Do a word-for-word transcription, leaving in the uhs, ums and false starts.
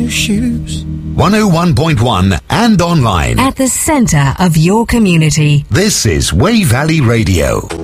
shoes. one oh one point one and online. At the centre of your community. This is Wey Valley Radio.